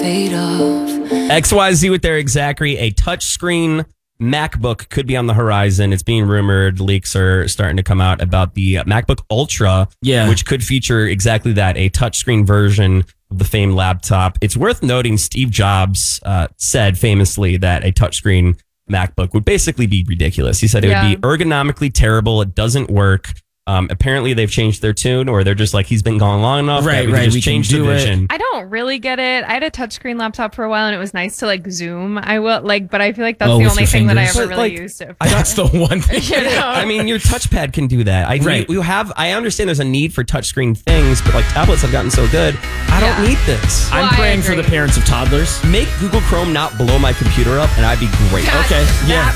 fade off. XYZ with Eric Zachary. A touchscreen MacBook could be on the horizon. It's being rumored. Leaks are starting to come out about the MacBook Ultra, which could feature exactly that, a touchscreen version of the famed laptop. It's worth noting Steve Jobs said famously that a touchscreen MacBook would basically be ridiculous. He said it would be ergonomically terrible. It doesn't work. Apparently they've changed their tune, or they're just like, he's been gone long enough. Right. We changed the vision. I don't really get it. I had a touchscreen laptop for a while, and it was nice to like zoom. But I feel like that's the only thing that I ever really used it for. That's the one thing. I mean, your touchpad can do that. I understand there's a need for touchscreen things, but like tablets have gotten so good. I don't need this. I'm praying for the parents of toddlers. Make Google Chrome not blow my computer up, and I'd be great. Okay. That